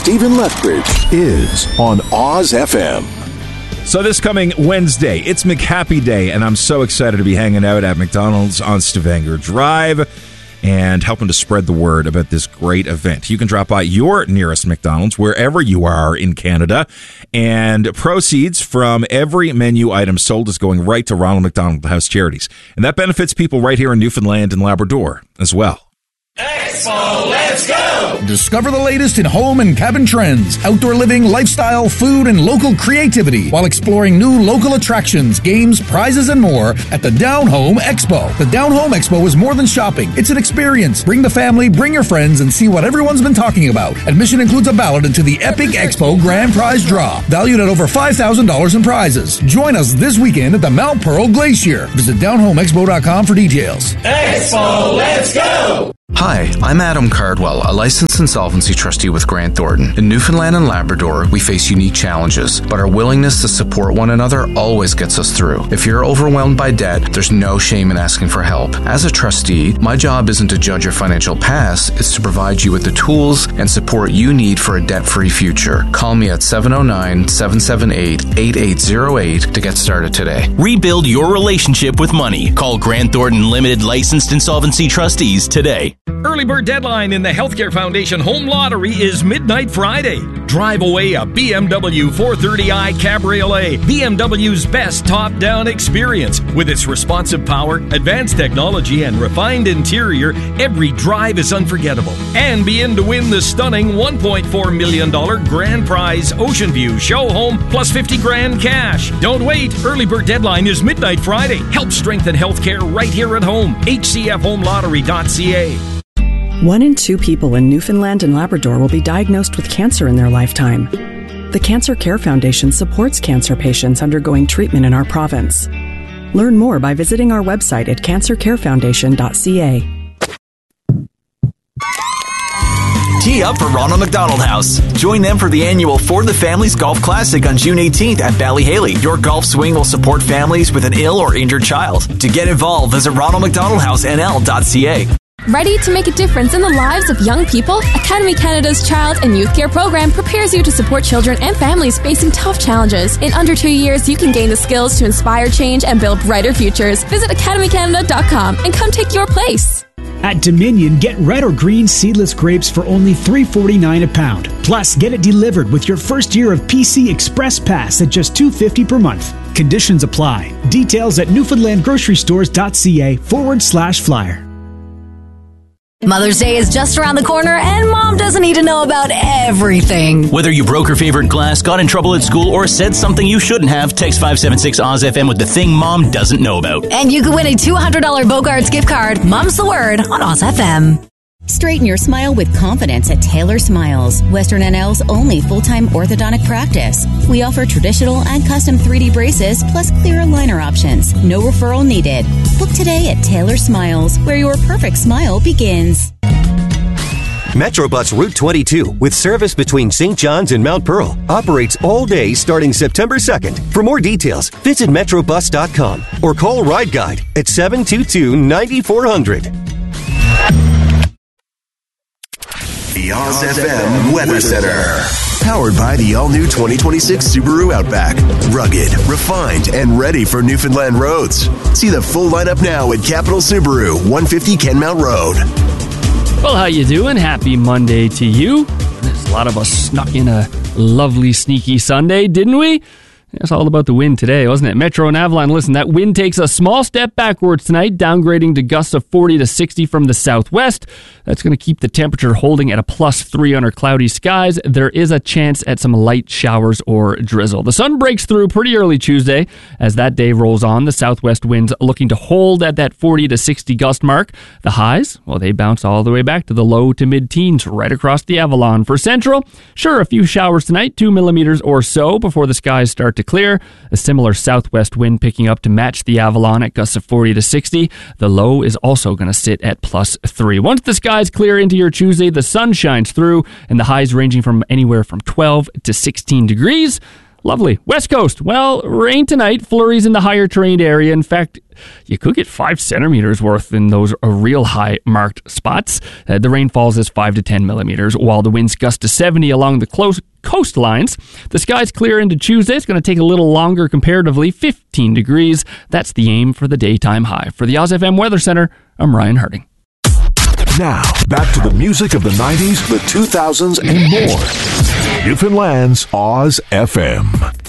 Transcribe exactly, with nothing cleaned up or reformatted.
Stephen Lethbridge is on Oz F M. So this coming Wednesday, it's McHappy Day, and I'm so excited to be hanging out at McDonald's on Stavanger Drive and helping to spread the word about this great event. You can drop by your nearest McDonald's, wherever you are in Canada, and proceeds from every menu item sold is going right to Ronald McDonald House Charities. And that benefits people right here in Newfoundland and Labrador as well. Expo, let's go! Discover the latest in home and cabin trends, outdoor living, lifestyle, food, and local creativity while exploring new local attractions, games, prizes, and more at the Down Home Expo. The Down Home Expo is more than shopping. It's an experience. Bring the family, bring your friends, and see what everyone's been talking about. Admission includes a ballot into the Epic Expo Grand Prize Draw, valued at over five thousand dollars in prizes. Join us this weekend at the Mount Pearl Glacier. Visit down home expo dot com for details. Expo, let's go! Hi, I'm Adam Cardwell, a licensed insolvency trustee with Grant Thornton. In Newfoundland and Labrador, we face unique challenges, but our willingness to support one another always gets us through. If you're overwhelmed by debt, there's no shame in asking for help. As a trustee, my job isn't to judge your financial past, it's to provide you with the tools and support you need for a debt-free future. Call me at seven oh nine, seven seven eight, eight eight zero eight to get started today. Rebuild your relationship with money. Call Grant Thornton Limited Licensed Insolvency Trustees today. Early bird deadline in the Healthcare Foundation Home Lottery is midnight Friday. Drive away a B M W four thirty i Cabriolet, B M W's best top-down experience. With its responsive power, advanced technology, and refined interior, every drive is unforgettable. And be in to win the stunning one point four million dollars grand prize Ocean View Show Home plus fifty grand cash. Don't wait. Early bird deadline is midnight Friday. Help strengthen healthcare right here at home. H C F home lottery dot c a. One in two people in Newfoundland and Labrador will be diagnosed with cancer in their lifetime. The Cancer Care Foundation supports cancer patients undergoing treatment in our province. Learn more by visiting our website at cancer care foundation dot c a. Tee up for Ronald McDonald House. Join them for the annual For the Families Golf Classic on June eighteenth at Ballyhaley. Your golf swing will support families with an ill or injured child. To get involved, visit ronald mcdonald house n l dot c a. Ready to make a difference in the lives of young people? Academy Canada's Child and Youth Care Program prepares you to support children and families facing tough challenges. In under two years, you can gain the skills to inspire change and build brighter futures. Visit academy canada dot com and come take your place. At Dominion, get red or green seedless grapes for only three forty-nine a pound. Plus, get it delivered with your first year of P C Express Pass at just two fifty per month. Conditions apply. Details at newfoundland grocery stores dot c a forward slash flyer. Mother's Day is just around the corner, and Mom doesn't need to know about everything. Whether you broke her favorite glass, got in trouble at school, or said something you shouldn't have, text five seven six Oz F M with the thing Mom doesn't know about. And you can win a two hundred dollars Bogarts gift card. Mom's the word on Oz F M. Straighten your smile with confidence at Taylor Smiles, Western N L's only full-time orthodontic practice. We offer traditional and custom three D braces plus clear aligner options. No referral needed. Book today at Taylor Smiles, where your perfect smile begins. Metrobus Route twenty-two, with service between Saint John's and Mount Pearl, operates all day starting September second. For more details, visit metrobus dot com or call Ride Guide at seven two two, nine four zero zero. The Oz F M Weather Center. Powered by the all-new twenty twenty-six Subaru Outback. Rugged, refined, and ready for Newfoundland roads. See the full lineup now at Capital Subaru, one fifty Kenmount Road. Well, how you doing? Happy Monday to you. There's a lot of us snuck in a lovely, sneaky Sunday, didn't we? It's all about the wind today, wasn't it? Metro and Avalon, listen, that wind takes a small step backwards tonight, downgrading to gusts of forty to sixty from the southwest. That's going to keep the temperature holding at a plus three under cloudy skies. There is a chance at some light showers or drizzle. The sun breaks through pretty early Tuesday. As that day rolls on, the southwest winds looking to hold at that forty to sixty gust mark. The highs, well, they bounce all the way back to the low to mid-teens right across the Avalon. For Central, sure, a few showers tonight, two millimeters or so before the skies start to clear. A similar southwest wind picking up to match the Avalon at gusts of forty to sixty. The low is also going to sit at plus three. Once the skies clear into your Tuesday, the sun shines through, and the highs ranging from anywhere from twelve to sixteen degrees. Lovely. West Coast. Well, rain tonight. Flurries in the higher terrain area. In fact, you could get five centimeters worth in those uh, real high marked spots. Uh, the rainfalls is five to ten millimeters, while the winds gust to seventy along the close coastlines. The skies clear into Tuesday. It's going to take a little longer comparatively, fifteen degrees. That's the aim for the daytime high. For the Oz F M Weather Center, I'm Ryan Harding. Now, back to the music of the nineties, the two thousands, and more. Newfoundland's Oz F M.